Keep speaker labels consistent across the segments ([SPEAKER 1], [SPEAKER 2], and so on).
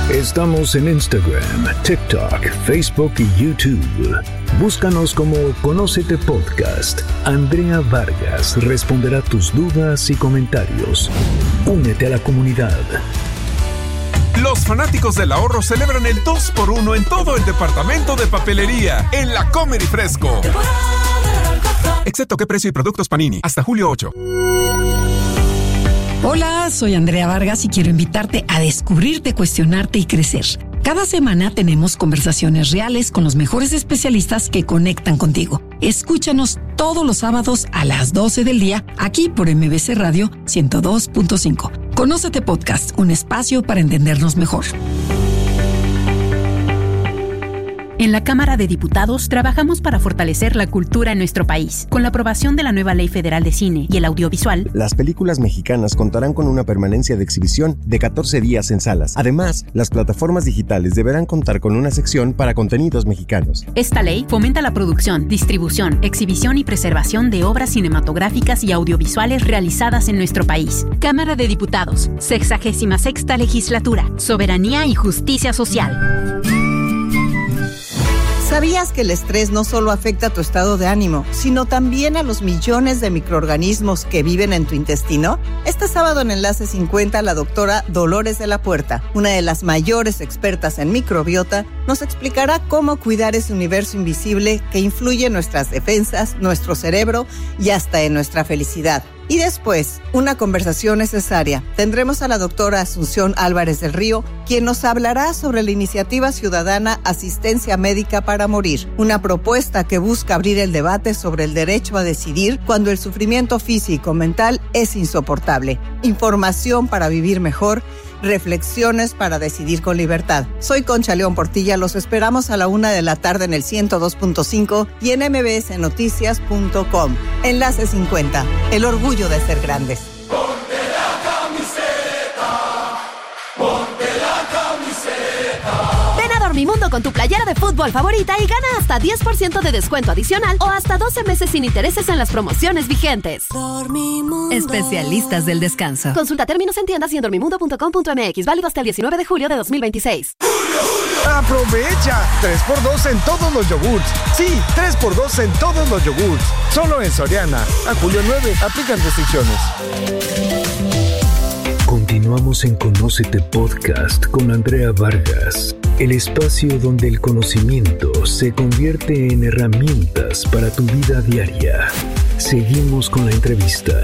[SPEAKER 1] Estamos en Instagram, TikTok, Facebook y YouTube. Búscanos como Conócete Podcast. Andrea Vargas responderá tus dudas y comentarios. Únete a la comunidad.
[SPEAKER 2] Los fanáticos del ahorro celebran el 2x1 en todo el departamento de papelería en la Comer y Fresco. Excepto qué precio y productos Panini. Hasta julio 8.
[SPEAKER 3] Hola, soy Andrea Vargas y quiero invitarte a descubrirte, cuestionarte y crecer. Cada semana tenemos conversaciones reales con los mejores especialistas que conectan contigo. Escúchanos todos los sábados a las 12 del día, aquí por MBC Radio 102.5. Conócete Podcast, un espacio para entendernos mejor.
[SPEAKER 4] En la Cámara de Diputados trabajamos para fortalecer la cultura en nuestro país. Con la aprobación de la nueva Ley Federal de Cine y el Audiovisual,
[SPEAKER 5] las películas mexicanas contarán con una permanencia de exhibición de 14 días en salas. Además, las plataformas digitales deberán contar con una sección para contenidos mexicanos.
[SPEAKER 4] Esta ley fomenta la producción, distribución, exhibición y preservación de obras cinematográficas y audiovisuales realizadas en nuestro país. Cámara de Diputados, 66ª Legislatura, Soberanía y Justicia Social.
[SPEAKER 6] ¿Sabías que el estrés no solo afecta a tu estado de ánimo, sino también a los millones de microorganismos que viven en tu intestino? Este sábado en Enlace 50, la doctora Dolores de la Puerta, una de las mayores expertas en microbiota, nos explicará cómo cuidar ese universo invisible que influye en nuestras defensas, nuestro cerebro y hasta en nuestra felicidad. Y después, una conversación necesaria. Tendremos a la doctora Asunción Álvarez del Río, quien nos hablará sobre la iniciativa ciudadana Asistencia Médica para Morir, una propuesta que busca abrir el debate sobre el derecho a decidir cuando el sufrimiento físico-mental es insoportable. Información para vivir mejor, reflexiones para decidir con libertad. Soy Concha León Portilla, los esperamos a la 1:00 p.m. en el 102.5 y en mbsnoticias.com. Enlace 50, el orgullo de ser grandes.
[SPEAKER 7] Ponte la camiseta, ponte la camiseta.
[SPEAKER 8] Ven a Dormimundo con tu playera de fútbol favorita y gana hasta 10% de descuento adicional o hasta 12 meses sin intereses en las promociones vigentes.
[SPEAKER 9] Dormimundo.
[SPEAKER 8] Especialistas del descanso. Consulta términos en tiendas y en dormimundo.com.mx. Válido hasta el 19 de julio de 2026.
[SPEAKER 10] ¡Aprovecha! 3x2 en todos los yogurts. Sí, 3x2 en todos los yogurts. Solo en Soriana. A julio 9. Aplican restricciones.
[SPEAKER 1] Continuamos en Conócete Podcast con Andrea Vargas, el espacio donde el conocimiento se convierte en herramientas para tu vida diaria. Seguimos con la entrevista.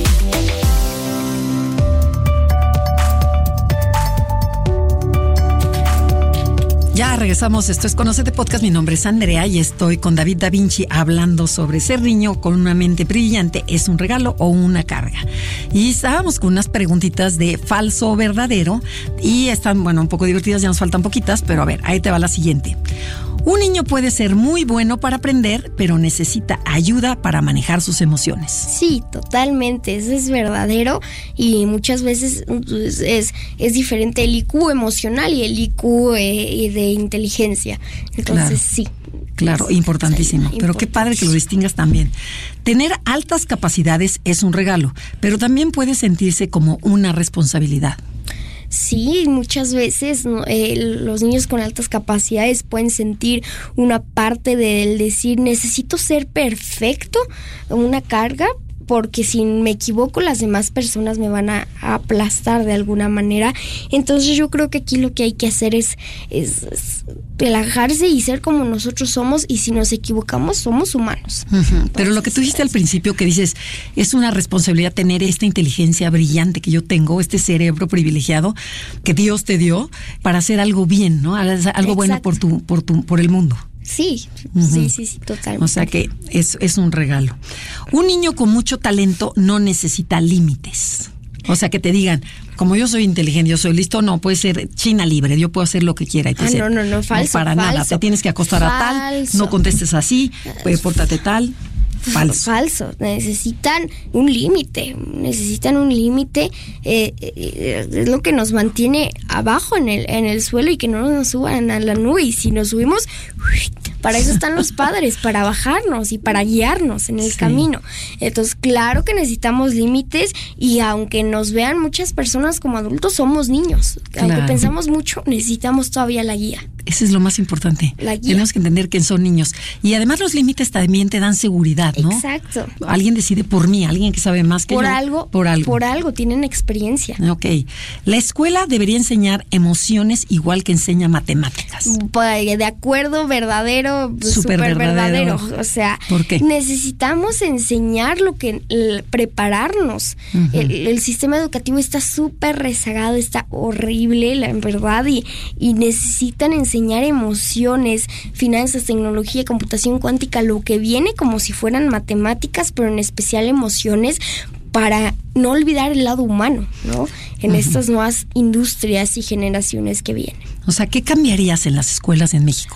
[SPEAKER 3] Ya regresamos, esto es Conócete Podcast, mi nombre es Andrea y estoy con David Da Vinci hablando sobre ser niño con una mente brillante, ¿es un regalo o una carga? Y estábamos con unas preguntitas de falso o verdadero y están, un poco divertidas, ya nos faltan poquitas, pero a ver, ahí te va la siguiente. Un niño puede ser muy bueno para aprender, pero necesita ayuda para manejar sus emociones.
[SPEAKER 9] Sí, totalmente, eso es verdadero y muchas veces es diferente el IQ emocional y el IQ de inteligencia. Entonces, sí.
[SPEAKER 3] Claro, importantísimo. Pero qué padre que lo distingas también. Tener altas capacidades es un regalo, pero también puede sentirse como una responsabilidad.
[SPEAKER 9] Sí, muchas veces los niños con altas capacidades pueden sentir una parte del decir necesito ser perfecto, una carga, porque si me equivoco las demás personas me van a aplastar de alguna manera. Entonces yo creo que aquí lo que hay que hacer es relajarse y ser como nosotros somos, y si nos equivocamos somos humanos.
[SPEAKER 3] Uh-huh. Pero lo que tú dijiste al principio, que dices es una responsabilidad tener esta inteligencia brillante que yo tengo, este cerebro privilegiado que Dios te dio para hacer algo bien, ¿no? Algo
[SPEAKER 9] Exacto.
[SPEAKER 3] Bueno por el mundo.
[SPEAKER 9] Sí,
[SPEAKER 3] uh-huh.
[SPEAKER 9] sí, totalmente.
[SPEAKER 3] O sea que es un regalo. Un niño con mucho talento no necesita límites. O sea, que te digan, como yo soy inteligente, yo soy listo, no, puede ser China libre, yo puedo hacer lo que quiera.
[SPEAKER 9] No, falso.
[SPEAKER 3] No, para nada, te tienes que acostar a tal, no contestes así, pórtate tal.
[SPEAKER 9] Falso. Necesitan un límite. Es lo que nos mantiene abajo en el suelo y que no nos suban a la nube. Y si nos subimos, Para eso están los padres, para bajarnos y para guiarnos en el camino. Entonces, claro que necesitamos límites, y aunque nos vean muchas personas como adultos, somos niños. Aunque pensamos mucho, necesitamos todavía la guía.
[SPEAKER 3] Eso es lo más importante. Tenemos que entender que son niños. Y además los límites también te dan seguridad, ¿no?
[SPEAKER 9] Exacto.
[SPEAKER 3] Alguien decide por mí, alguien que sabe más que yo. Por algo.
[SPEAKER 9] Tienen experiencia.
[SPEAKER 3] Ok. La escuela debería enseñar emociones igual que enseña matemáticas.
[SPEAKER 9] De acuerdo, verdadero, súper verdadero. O sea,
[SPEAKER 3] ¿por qué?
[SPEAKER 9] Necesitamos enseñar prepararnos. Uh-huh. El sistema educativo está súper rezagado, está horrible, la verdad, y necesitan enseñar emociones, finanzas, tecnología, computación cuántica, lo que viene como si fueran matemáticas, pero en especial emociones, para no olvidar el lado humano, ¿no? En estas nuevas industrias y generaciones que vienen.
[SPEAKER 3] O sea, ¿qué cambiarías en las escuelas en México?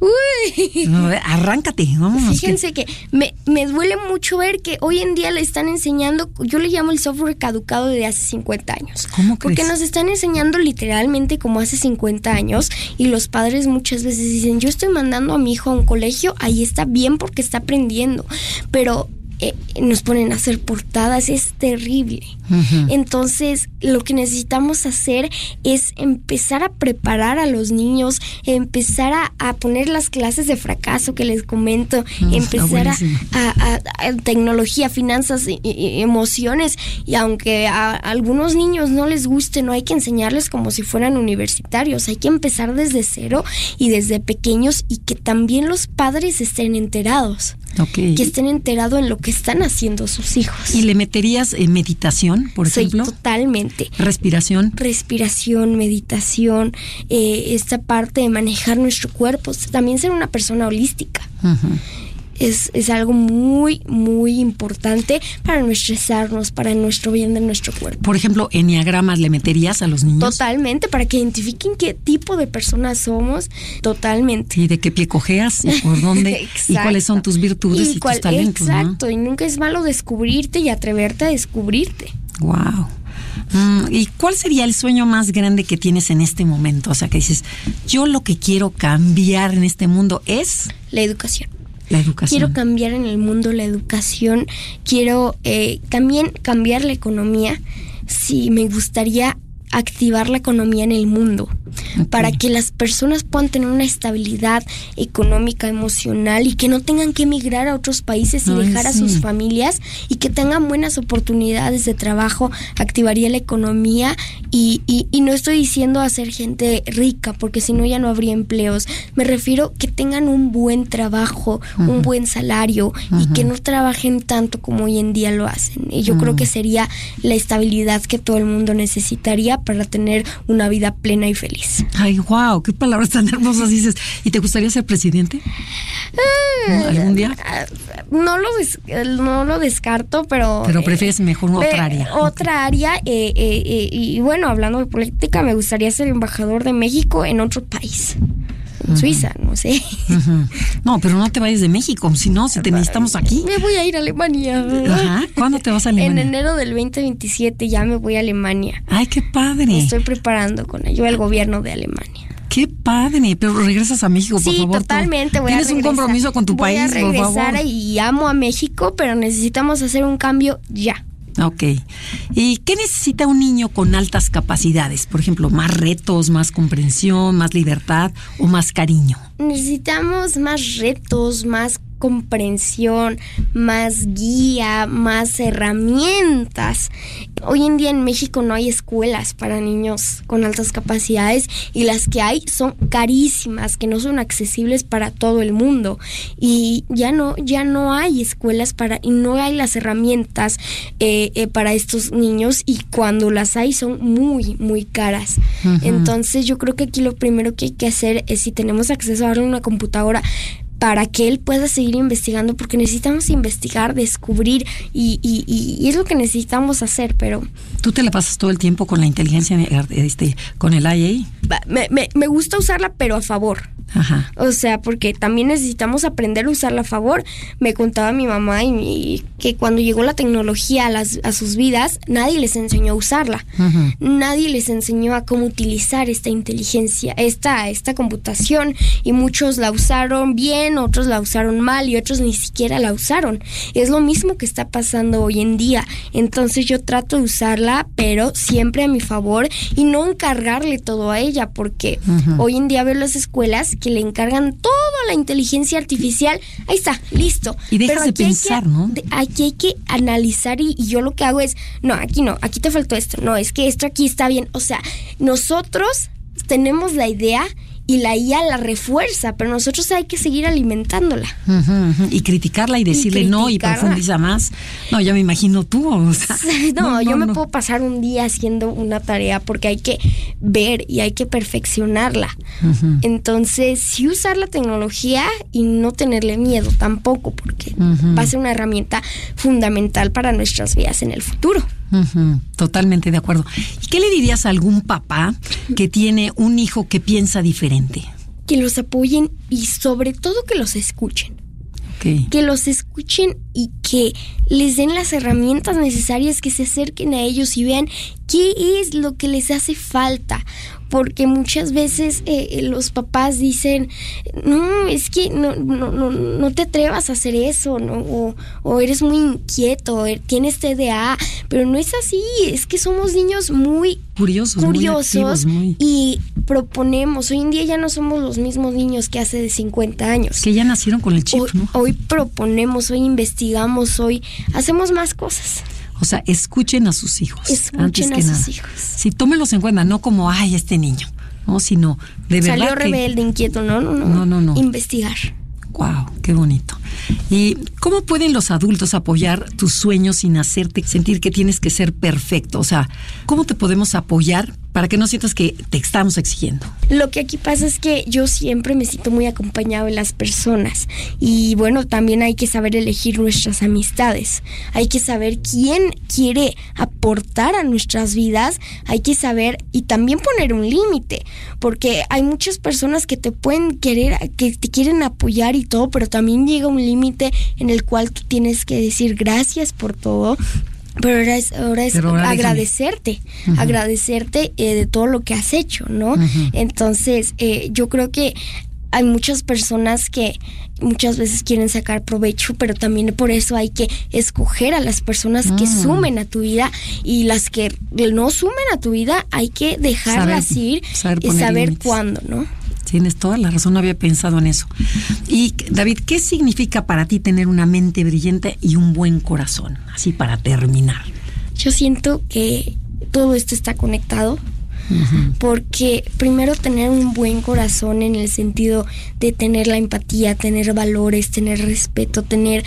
[SPEAKER 9] Uy.
[SPEAKER 3] Arráncate, ¿no?
[SPEAKER 9] Fíjense que me duele mucho ver que hoy en día le están enseñando, yo le llamo el software caducado de hace 50 años.
[SPEAKER 3] ¿Cómo crees?
[SPEAKER 9] Porque nos están enseñando literalmente como hace 50 años, y los padres muchas veces dicen, yo estoy mandando a mi hijo a un colegio, ahí está bien porque está aprendiendo, pero nos ponen a hacer portadas, es terrible. Uh-huh. Entonces, lo que necesitamos hacer es empezar a preparar a los niños, empezar a poner las clases de fracaso que les comento, empezar a tecnología, finanzas, emociones, y aunque a algunos niños no les guste, no hay que enseñarles como si fueran universitarios, hay que empezar desde cero y desde pequeños, y que también los padres estén enterados.
[SPEAKER 3] Okay.
[SPEAKER 9] Que estén enterados en lo que están haciendo sus hijos.
[SPEAKER 3] ¿Y le meterías meditación, por ejemplo?
[SPEAKER 9] Sí, totalmente.
[SPEAKER 3] ¿Respiración?
[SPEAKER 9] Respiración, meditación, esta parte de manejar nuestro cuerpo, también ser una persona holística. Uh-huh. Es algo muy, muy importante para no estresarnos, para nuestro bien de nuestro cuerpo.
[SPEAKER 3] Por ejemplo, ¿enneagramas le meterías a los niños?
[SPEAKER 9] Totalmente, para que identifiquen qué tipo de personas somos, totalmente.
[SPEAKER 3] ¿Y de qué pie cojeas? ¿Y por dónde? ¿Y cuáles son tus virtudes y tus talentos?
[SPEAKER 9] Exacto,
[SPEAKER 3] ¿no?
[SPEAKER 9] Y nunca es malo descubrirte y atreverte a descubrirte.
[SPEAKER 3] Wow. ¿Y cuál sería el sueño más grande que tienes en este momento? O sea, que dices, yo lo que quiero cambiar en este mundo es...
[SPEAKER 9] La educación.
[SPEAKER 3] La educación.
[SPEAKER 9] Quiero cambiar en el mundo la educación, quiero también cambiar la economía. Sí, me gustaría activar la economía en el mundo, para que las personas puedan tener una estabilidad económica, emocional, y que no tengan que emigrar a otros países y dejar a sus familias, y que tengan buenas oportunidades de trabajo. Activaría la economía, y no estoy diciendo hacer gente rica, porque si no ya no habría empleos. Me refiero que tengan un buen trabajo, un buen salario, y que no trabajen tanto como hoy en día lo hacen. Y yo creo que sería la estabilidad que todo el mundo necesitaría para tener una vida plena y feliz.
[SPEAKER 3] Ay, wow, qué palabras tan hermosas dices. ¿Y te gustaría ser presidente? ¿Algún día?
[SPEAKER 9] No lo descarto, pero...
[SPEAKER 3] Pero prefieres mejor otra área.
[SPEAKER 9] Otra área, y bueno, hablando de política, me gustaría ser embajador de México en otro país. Suiza, no sé.
[SPEAKER 3] Uh-huh. No, pero no te vayas de México, si te necesitamos aquí.
[SPEAKER 9] Me voy a ir a Alemania.
[SPEAKER 3] Ajá. ¿Cuándo te vas a Alemania?
[SPEAKER 9] En enero del 2027 ya me voy a Alemania.
[SPEAKER 3] Ay, qué padre.
[SPEAKER 9] Me estoy preparando con ello el gobierno de Alemania.
[SPEAKER 3] Qué padre, pero regresas a México, por favor.
[SPEAKER 9] Sí, totalmente.
[SPEAKER 3] Tienes un compromiso con tu país, por favor.
[SPEAKER 9] Voy a regresar y amo a México, pero necesitamos hacer un cambio ya.
[SPEAKER 3] Ok. ¿Y qué necesita un niño con altas capacidades? Por ejemplo, ¿más retos, más comprensión, más libertad o más cariño?
[SPEAKER 9] Necesitamos más retos, más comprensión, más guía, más herramientas. Hoy en día en México no hay escuelas para niños con altas capacidades, y las que hay son carísimas, que no son accesibles para todo el mundo, y ya no hay escuelas y no hay las herramientas para estos niños, y cuando las hay son muy, muy caras. Uh-huh. Entonces yo creo que aquí lo primero que hay que hacer es, si tenemos acceso a darle una computadora, para que él pueda seguir investigando, porque necesitamos investigar, descubrir, y es lo que necesitamos hacer, pero...
[SPEAKER 3] ¿Tú te la pasas todo el tiempo con la inteligencia, con el IA?
[SPEAKER 9] me gusta usarla, pero a favor.
[SPEAKER 3] Ajá.
[SPEAKER 9] O sea, porque también necesitamos aprender a usarla a favor. Me contaba mi mamá que cuando llegó la tecnología a sus vidas, nadie les enseñó a usarla.
[SPEAKER 3] Uh-huh.
[SPEAKER 9] Nadie les enseñó a cómo utilizar esta inteligencia, esta computación, y muchos la usaron bien, otros la usaron mal y otros ni siquiera la usaron. Es lo mismo que está pasando hoy en día. Entonces yo trato de usarla, pero siempre a mi favor y no encargarle todo a ella, porque hoy en día veo las escuelas que le encargan toda la inteligencia artificial. Ahí está, listo.
[SPEAKER 3] Y dejas de pensar, ¿no?
[SPEAKER 9] Aquí hay que analizar y yo lo que hago es, no, aquí te faltó esto, no, es que esto aquí está bien. O sea, nosotros tenemos la idea y la IA la refuerza, pero nosotros hay que seguir alimentándola.
[SPEAKER 3] Y criticarla y decirle no y profundiza más. No, ya me imagino tú. O sea,
[SPEAKER 9] yo me puedo pasar un día haciendo una tarea porque hay que ver y hay que perfeccionarla. Entonces, sí usar la tecnología y no tenerle miedo tampoco, porque va a ser una herramienta fundamental para nuestras vidas en el futuro.
[SPEAKER 3] Totalmente de acuerdo. ¿Y qué le dirías a algún papá que tiene un hijo que piensa diferente?
[SPEAKER 9] Que los apoyen y sobre todo que los escuchen.
[SPEAKER 3] Okay.
[SPEAKER 9] Que los escuchen y que les den las herramientas necesarias, que se acerquen a ellos y vean qué es lo que les hace falta. Porque muchas veces los papás dicen, no, es que no te atrevas a hacer eso, ¿no? O eres muy inquieto, tienes TDA, pero no es así, es que somos niños muy curiosos
[SPEAKER 3] muy activos,
[SPEAKER 9] y proponemos. Hoy en día ya no somos los mismos niños que hace de 50 años.
[SPEAKER 3] Que ya nacieron con el chip, ¿no?
[SPEAKER 9] Hoy proponemos, hoy investigamos, hoy hacemos más cosas.
[SPEAKER 3] O sea, escuchen a sus hijos.
[SPEAKER 9] Escuchen a sus hijos.
[SPEAKER 3] Sí, tómenlos en cuenta, no como, ay, este niño, no, sino de verdad.
[SPEAKER 9] Salió rebelde, inquieto, no. Investigar.
[SPEAKER 3] Wow, qué bonito. ¿Y cómo pueden los adultos apoyar tus sueños sin hacerte sentir que tienes que ser perfecto? O sea, ¿cómo te podemos apoyar para que no sientas que te estamos exigiendo?
[SPEAKER 9] Lo que aquí pasa es que yo siempre me siento muy acompañado de las personas. Y bueno, también hay que saber elegir nuestras amistades. Hay que saber quién quiere aportar a nuestras vidas. Hay que saber y también poner un límite. Porque hay muchas personas que te pueden querer, que te quieren apoyar y todo, pero también llega un límite en el cual tú tienes que decir gracias por todo. Pero ahora es agradecerte, agradecerte de todo lo que has hecho, ¿no? Entonces, yo creo que hay muchas personas que muchas veces quieren sacar provecho, pero también por eso hay que escoger a las personas que sumen a tu vida, y las que no sumen a tu vida hay que dejarlas ir y saber cuándo, ¿no?
[SPEAKER 3] Tienes toda la razón, no había pensado en eso. Y David, ¿qué significa para ti tener una mente brillante y un buen corazón? Así para terminar.
[SPEAKER 9] Yo siento que todo esto está conectado. Porque primero tener un buen corazón en el sentido de tener la empatía, tener valores, tener respeto, tener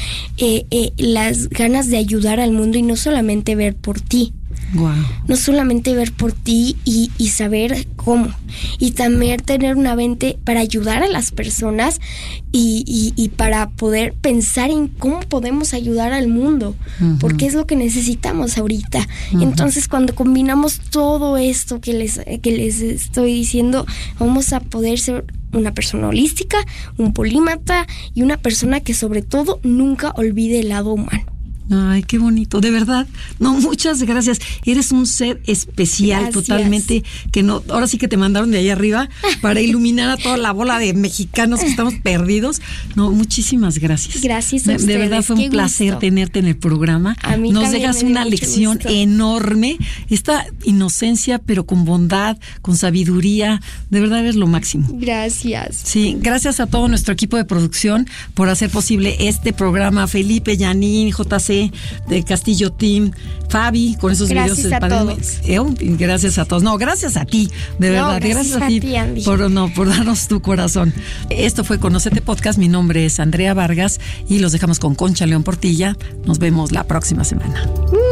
[SPEAKER 9] las ganas de ayudar al mundo y no solamente ver por ti.
[SPEAKER 3] Wow.
[SPEAKER 9] No solamente ver por ti y saber cómo, y también tener una mente para ayudar a las personas y para poder pensar en cómo podemos ayudar al mundo, porque es lo que necesitamos ahorita. Entonces, cuando combinamos todo esto que les estoy diciendo, vamos a poder ser una persona holística, un polímata y una persona que sobre todo nunca olvide el lado humano.
[SPEAKER 3] Ay, qué bonito, de verdad. No, muchas gracias. Eres un ser especial. Gracias. Totalmente, que no, ahora sí que te mandaron de ahí arriba para iluminar a toda la bola de mexicanos que estamos perdidos. No, muchísimas gracias.
[SPEAKER 9] Gracias a ustedes.
[SPEAKER 3] De verdad fue un placer tenerte en el programa.
[SPEAKER 9] A mí
[SPEAKER 3] nos dejas una lección enorme. Esta inocencia, pero con bondad, con sabiduría. De verdad eres lo máximo.
[SPEAKER 9] Gracias.
[SPEAKER 3] Sí, gracias a todo nuestro equipo de producción por hacer posible este programa. Felipe, Yanin, JC de Castillo Team, Fabi, con esos
[SPEAKER 9] gracias
[SPEAKER 3] videos.
[SPEAKER 9] Gracias a todos.
[SPEAKER 3] Gracias a todos. No, gracias a ti, de verdad. Gracias a ti,
[SPEAKER 9] Andy.
[SPEAKER 3] por darnos tu corazón. Esto fue Conócete Podcast. Mi nombre es Andrea Vargas y los dejamos con Concha León Portilla. Nos vemos la próxima semana.